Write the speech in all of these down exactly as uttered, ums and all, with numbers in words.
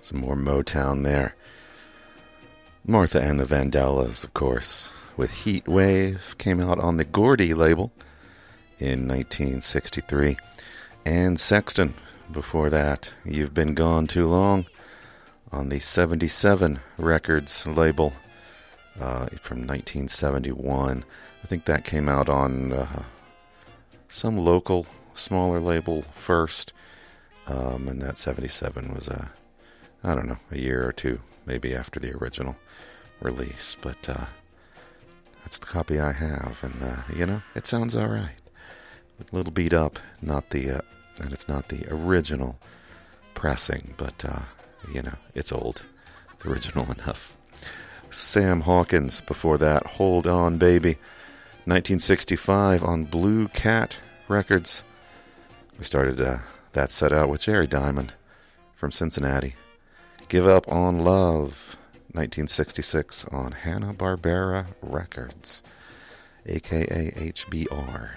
Some more Motown there. Martha and the Vandellas, of course, with Heat Wave, came out on the Gordy label in nineteen sixty-three. And Sexton, before that, You've Been Gone Too Long, on the seventy-seven Records label uh, from nineteen seventy-one. I think that came out on uh, some local, smaller label first, um, and that seventy-seven was a I don't know, a year or two, maybe after the original release. But uh, that's the copy I have, and, uh, you know, it sounds all right. A little beat up, not the, uh, and it's not the original pressing, but, uh, you know, it's old. It's original enough. Sam Hawkins, before that, Hold On Baby. nineteen sixty-five on Blue Cat Records. We started uh, that set out with Jerry Diamond from Cincinnati. Give Up on Love, nineteen sixty-six on Hanna-Barbera Records, a k a. H B R.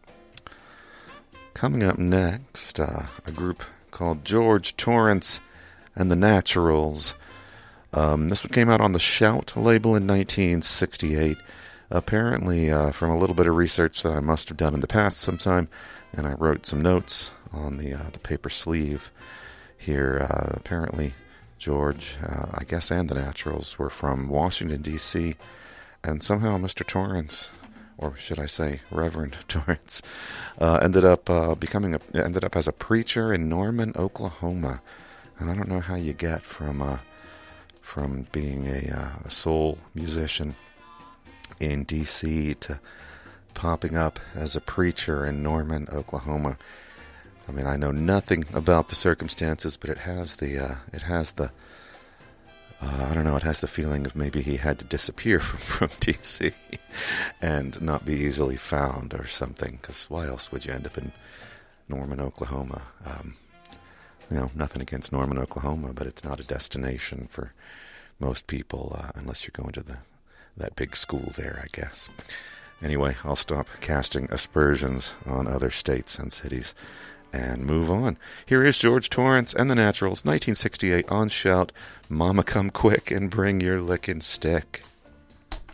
Coming up next, uh, a group called George Torrance and the Naturals. Um, this one came out on the Shout label in nineteen sixty-eight. Apparently, uh, from a little bit of research that I must have done in the past sometime, and I wrote some notes on the uh, the paper sleeve here. Uh, apparently, George, uh, I guess, and the Naturals were from Washington, D C, and somehow Mister Torrance, or should I say Reverend Torrance, uh, ended up uh, becoming a, ended up as a preacher in Norman, Oklahoma. And I don't know how you get from uh, from being a, uh, a soul musician in D C to popping up as a preacher in Norman, Oklahoma. I mean, I know nothing about the circumstances, but it has the, uh, it has the, uh, I don't know, it has the feeling of maybe he had to disappear from, from D C and not be easily found or something, because why else would you end up in Norman, Oklahoma? Um, you know, nothing against Norman, Oklahoma, but it's not a destination for most people, uh, unless you're going to the that big school there, I guess. Anyway, I'll stop casting aspersions on other states and cities and move on. Here is George Torrance and the Naturals, nineteen sixty-eight on Shout, Mama Come Quick and Bring Your Lickin' Stick.